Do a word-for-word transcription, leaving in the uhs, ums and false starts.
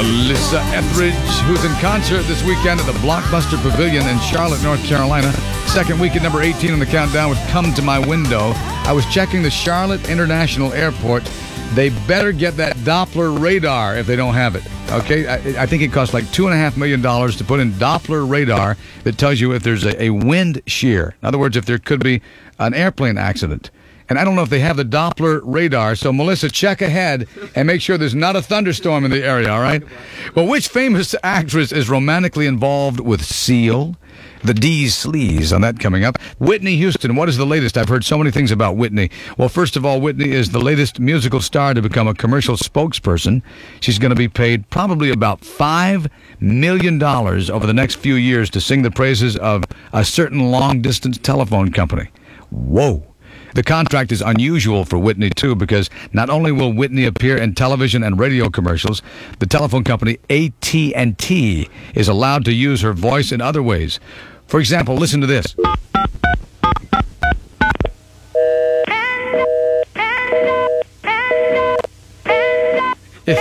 Melissa Etheridge, who's in concert this weekend at the Blockbuster Pavilion in Charlotte, North Carolina. Second week at number eighteen on the countdown with Come to My Window. I was checking the Charlotte International Airport. They better get that Doppler radar if they don't have it. Okay, I, I think it costs like two and a half million dollars to put in Doppler radar that tells you if there's a, a wind shear. In other words, if there could be an airplane accident. And I don't know if they have the Doppler radar, so Melissa, check ahead and make sure there's not a thunderstorm in the area, all right? Well, which famous actress is romantically involved with Seal? The D's Sleaze on that coming up. Whitney Houston, what is the latest? I've heard so many things about Whitney. Well, first of all, Whitney is the latest musical star to become a commercial spokesperson. She's going to be paid probably about five million dollars over the next few years to sing the praises of a certain long-distance telephone company. Whoa. The contract is unusual for Whitney, too, because not only will Whitney appear in television and radio commercials, the telephone company A T and T is allowed to use her voice in other ways. For example, listen to this.